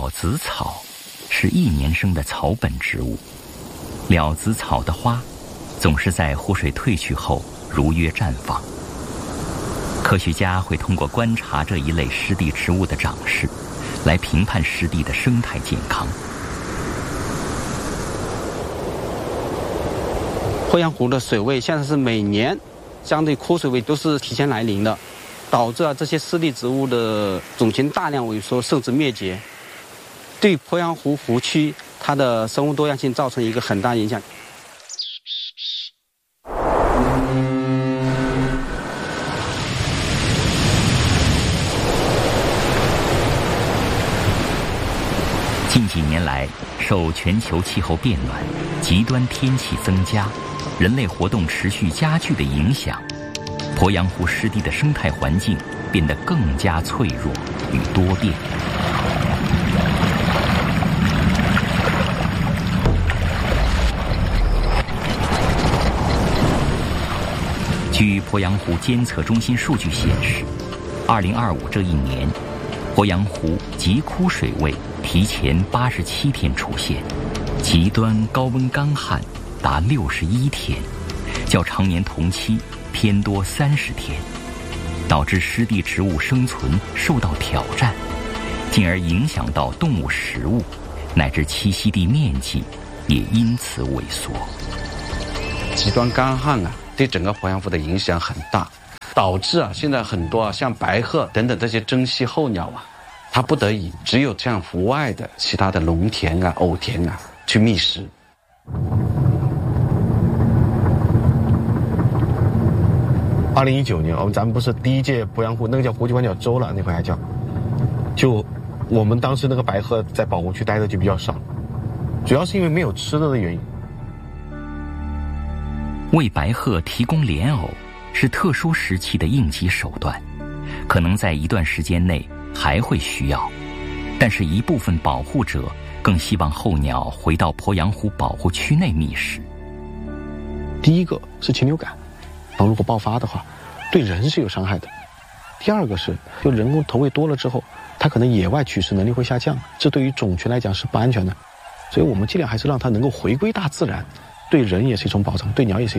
了子草是1年生的草本植物，了子草的花总是在湖水退去后如约绽放。科学家会通过观察这一类湿地植物的长势，来评判湿地的生态健康。 鄱阳湖的水位现在是每年相对枯水位都是提前来临的，导致这些湿地植物的种群大量萎缩甚至灭绝，对鄱阳湖湖区它的生物多样性造成一个很大影响。 近几年来，受全球气候变暖、极端天气增加、人类活动持续加剧的影响，鄱阳湖湿地的生态环境变得更加脆弱与多变。据鄱阳湖监测中心数据显示，2025这一年，鄱阳湖极枯水位提前87天出现，极端高温干旱达61天，较常年同期偏多30天，导致湿地植物生存受到挑战，进而影响到动物食物，乃至栖息地面积也因此萎缩。 极端干旱对整个鄱阳湖的影响很大，导致现在很多像白鹤等等这些珍稀候鸟它不得已只有向湖外的其他的农田藕田去觅食。 2019年，咱们不是第一届鄱阳湖那个叫国际观鸟周了，那会还叫，就我们当时那个白鹤在保护区待的就比较少，主要是因为没有吃的原因。 为白鹤提供莲藕是特殊时期的应急手段，可能在一段时间内还会需要，但是一部分保护者更希望候鸟回到鄱阳湖保护区内觅食。 第一个是禽流感，如果爆发的话，对人是有伤害的。第二个是，就人工投喂多了之后，它可能野外取食能力会下降，这对于种群来讲是不安全的。所以我们尽量还是让它能够回归大自然，对人也是一种保障，对鸟也是一种